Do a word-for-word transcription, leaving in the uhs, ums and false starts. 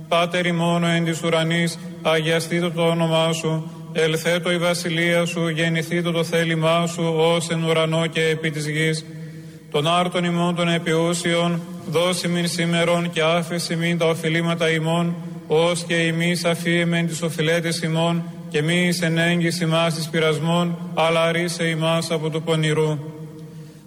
Πάτερ ημών εν της ουρανής, αγιαστήτω το όνομά σου. Ελθέτω η βασιλεία σου, γεννηθήτω το θέλημά σου, ως εν ουρανό και επί της γης. Των άρτων ημών των επιούσιων, δώσει μην σήμερον και άφεση μην τα οφειλήματα ημών, ως και ημείς αφίεμεν τις οφειλέτες ημών, και μη εις ενέγγις ημάς της πειρασμών, αλλά ρίσε ημάς από του πονηρού.